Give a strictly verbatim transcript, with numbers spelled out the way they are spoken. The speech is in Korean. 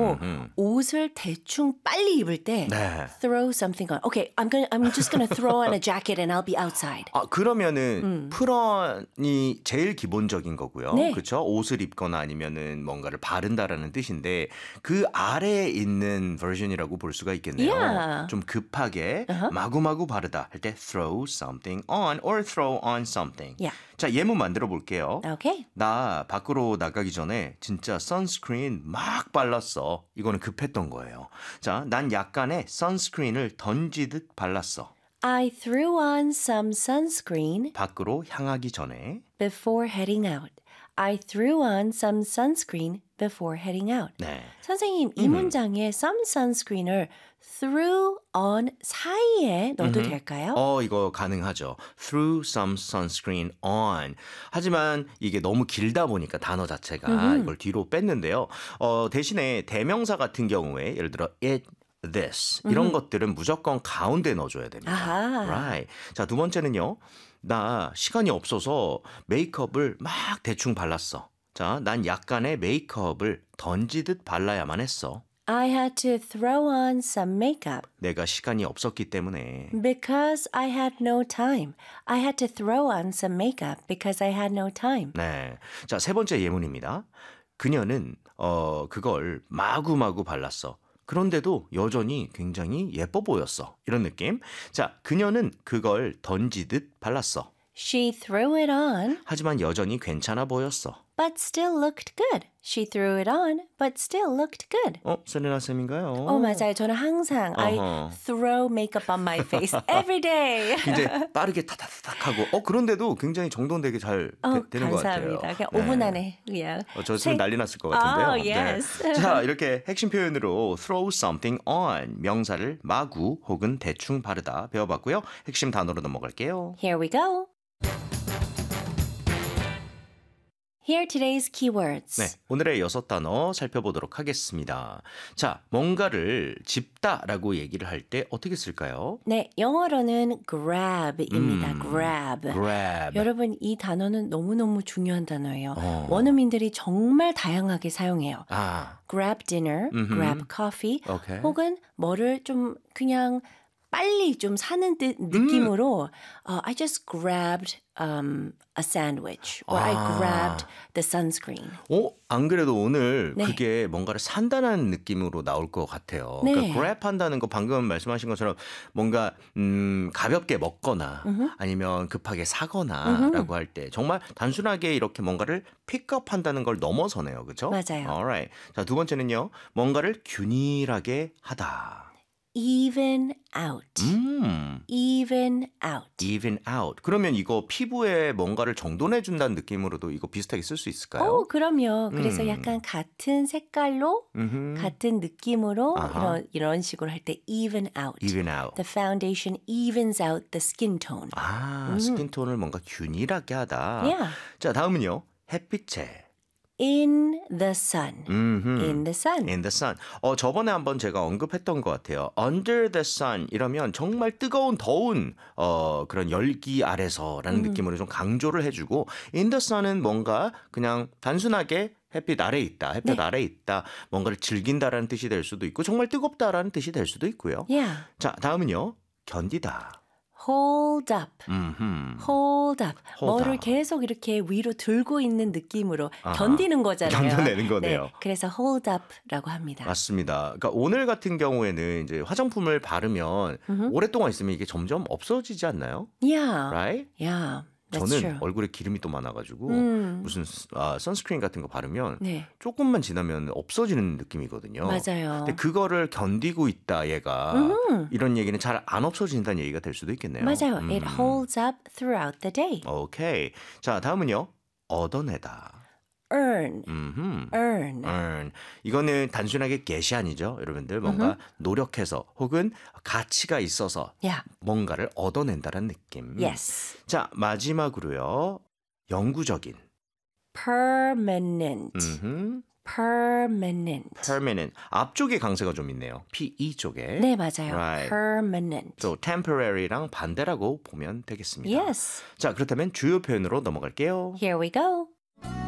말고 음흠. 옷을 대충 빨리 입을 때 네. throw something on. Okay, I'm gonna I'm just gonna throw on a jacket and I'll be outside. 아, 그러면은 음. puton이 제일 기본적인 거고요. 네. 그렇죠? 옷을 입거나 아니면은 뭔가를 바른다라는 뜻인데 그 아래에 있는 버전이라고 볼 수가 있겠네요. Yeah. 좀 급하게 Uh-huh. 마구마구 바르다 할 때 throw something on or throw on something. Yeah. 자, 예문 만들어 볼게요. Okay. 나 밖으로 나가기 전에 진짜 선스크린 막 발랐어. 이거는 급했던 거예요. 자, 난 약간의 선스크린을 던지듯 발랐어. I threw on some sunscreen 밖으로 향하기 전에. before heading out. I threw on some sunscreen before heading out. 네. 선생님, 이 음. 문장에 some sunscreen을 threw on 사이에 넣어도 될까요? 어, 이거 가능하죠. Threw some sunscreen on. 하지만 이게 너무 길다 보니까 단어 자체가 음흠. 이걸 뒤로 뺐는데요. 어, 대신에 대명사 같은 경우에 예를 들어 it, this 이런 것들은 무조건 가운데 넣어줘야 됩니다. 아하. Right. 자, 두 번째는요. 나 시간이 없어서 메이크업을 막 대충 발랐어. 자, 난 약간의 메이크업을 던지듯 발라야만 했어. I had to throw on some makeup 내가 시간이 없었기 때문에. because I had no time. I had to throw on some makeup because I had no time. 네. 자, 세 번째 예문입니다. 그녀는 어 그걸 마구마구 발랐어. 그런데도 여전히 굉장히 예뻐 보였어. 이런 느낌. 자, 그녀는 그걸 던지듯 발랐어. She threw it on, 하지만 여전히 괜찮아 보였어. but still looked good. She threw it on, but still looked good. 어, 세레나 쌤인가요? 어, 맞아요. 저는 항상 I 어허. throw makeup on my face every day. 굉장히 빠르게 타닥타닥 하고 어 그런데도 굉장히 정돈되게 잘 되, 어, 되는 것 같아요. 감사합니다. 그냥 네. 오 분 안에 그냥. 어, 저 지금 난리 났을 것 같은데요. Oh, yes. 네. 자, 이렇게 핵심 표현으로 throw something on 명사를 마구 혹은 대충 바르다 배워봤고요. 핵심 단어로 넘어갈게요. Here we go. Here are today's keywords. 네, 오늘의 여섯 단어 살펴보도록 하겠습니다. 자, 뭔가를 집다라고 얘기를 할 때 어떻게 쓸까요? 네, 영어로는 grab입니다. 음, grab. grab. 여러분, 이 단어는 너무너무 중요한 단어예요. 어. 원어민들이 정말 다양하게 사용해요. 아, grab dinner, 음흠. grab coffee, 오케이. 혹은 뭐를 좀 그냥 빨리 좀 사는 뜻, 느낌으로 uh, I just grabbed um, a sandwich or 아. I grabbed the sunscreen. 어, 안 그래도 오늘 네. 그게 뭔가를 산다는 느낌으로 나올 것 같아요. 네. 그러니까 grab 한다는 거 방금 말씀하신 것처럼 뭔가 음, 가볍게 먹거나 아니면 급하게 사거나라고 할 때 정말 단순하게 이렇게 뭔가를 픽업 한다는 걸 넘어서네요. 그렇죠? 맞아요. Alright. 자, 두 번째는요. 뭔가를 균일하게 하다. Even out. 음. Even out. even out. 그러면 이거 피부에 뭔가를 정돈해 준다는 느낌으로도 이거 비슷하게 쓸 수 있을까요? 오, 그럼요. 그래서 음. 약간 같은 색깔로 음흠. 같은 느낌으로 아하. 이런 이런 식으로 할 때 even out. even out. The foundation evens out the skin tone. 아, 스킨톤을 뭔가 균일하게 하다. Yeah. 자, 다음은요. 햇빛에. In the sun. 음흠. In the sun. In the sun. 어, 저번에 한번 제가 언급했던 것 같아요. Under the sun 이러면 정말 뜨거운 더운 어, 그런 열기 아래서라는 느낌으로 좀 강조를 해주고 in the sun은 뭔가 그냥 단순하게 햇빛 아래에 있다, 햇볕 네. 아래에 있다, 뭔가를 즐긴다라는 뜻이 될 수도 있고 정말 뜨겁다라는 뜻이 될 수도 있고요. Yeah. 자, 다음은요. 견디다. Hold up. 음흠. Hold up. Hold 뭐를 up. 계속 이렇게 위로 들고 있는 느낌으로 아하. 견디는 거잖아요. 견뎌내는 거네요. 네, 그래서 hold up라고 합니다. 맞습니다. 그러니까 오늘 같은 경우에는 이제 화장품을 바르면 오랫동안 있으면 이게 점점 없어지지 않나요? Yeah. Right? Yeah. That's 저는 true. 얼굴에 기름이 또 많아가지고 음. 무슨 아, 선스크린 같은 거 바르면 네. 조금만 지나면 없어지는 느낌이거든요. 맞아요. 근데 그거를 견디고 있다 얘가 음. 이런 얘기는 잘 안 없어진다는 얘기가 될 수도 있겠네요. 맞아요. 음. It holds up throughout the day. 오케이. 자, 다음은요. 얻어내다. Earn. 음흠. Earn. earn. 이거는 단순하게 get이 아니죠. 여러분들 뭔가 노력해서 혹은 가치가 있어서 Yeah. 뭔가를 얻어낸다는 느낌. Yes. 자, 마지막으로요. 영구적인. Permanent. 음흠. Permanent. permanent. 앞쪽에 강세가 좀 있네요. pe 쪽에. 네, 맞아요. Right. Permanent. 또 temporary랑 반대라고 보면 되겠습니다. Yes. 자, 그렇다면 주요 표현으로 넘어갈게요. Here we go.